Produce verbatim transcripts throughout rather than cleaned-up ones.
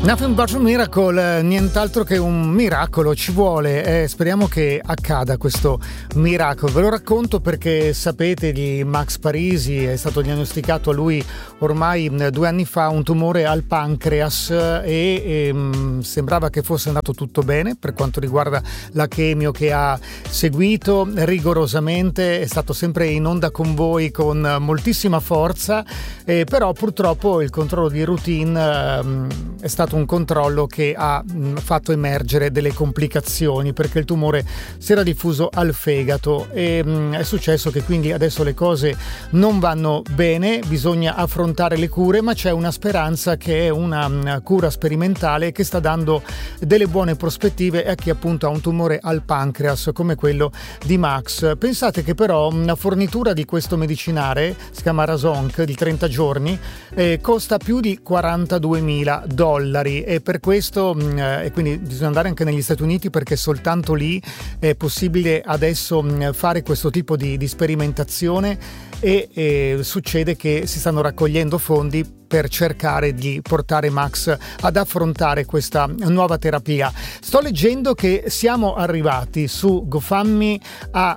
Nothing but a miracle, nient'altro che un miracolo ci vuole, eh, speriamo che accada questo miracolo. Ve lo racconto perché sapete di Max Parisi, è stato diagnosticato a lui ormai due anni fa un tumore al pancreas e, e mh, sembrava che fosse andato tutto bene per quanto riguarda la chemio che ha seguito rigorosamente, è stato sempre in onda con voi con moltissima forza, eh, però purtroppo il controllo di routine eh, è stato un controllo che ha mh, fatto emergere delle complicazioni perché il tumore si era diffuso al fegato e mh, è successo che quindi adesso le cose non vanno bene, bisogna affrontare le cure, ma c'è una speranza che è una, una cura sperimentale che sta dando delle buone prospettive a chi appunto ha un tumore al pancreas come quello di Max. Pensate che però una fornitura di questo medicinale, si chiama Razonc, di trenta giorni, eh, costa più di quarantaduemila dollari e per questo eh, e quindi bisogna andare anche negli Stati Uniti perché soltanto lì è possibile adesso mh, fare questo tipo di, di sperimentazione e, e succede che si stanno raccogliendo fondi per cercare di portare Max ad affrontare questa nuova terapia. Sto leggendo che siamo arrivati su GoFundMe a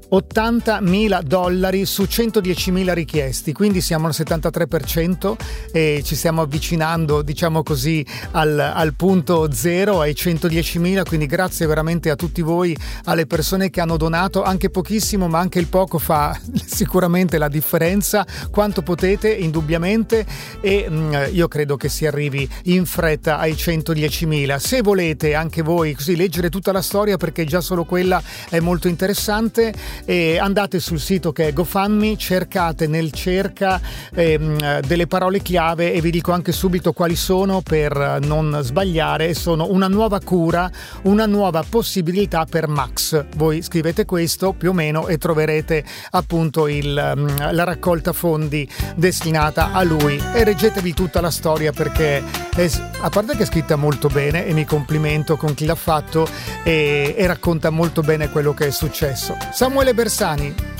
ottantamila dollari su centodiecimila richiesti, quindi siamo al settantatré per cento e ci stiamo avvicinando, diciamo così, al, al punto zero, ai centodiecimila, quindi grazie veramente a tutti voi, alle persone che hanno donato, anche pochissimo, ma anche il poco fa sicuramente la differenza, quanto potete indubbiamente, e mh, io credo che si arrivi in fretta ai centodiecimila. Se volete anche voi così leggere tutta la storia, perché già solo quella è molto interessante, e andate sul sito che è GoFundMe, cercate nel cerca ehm, delle parole chiave e vi dico anche subito quali sono per non sbagliare. Sono una nuova cura, una nuova possibilità per Max. Voi scrivete questo più o meno e troverete appunto il, la raccolta fondi destinata a lui e leggetevi tutta la storia perché è, a parte che è scritta molto bene e mi complimento con chi l'ha fatto e, e racconta molto bene quello che è successo. Samuele Bersani.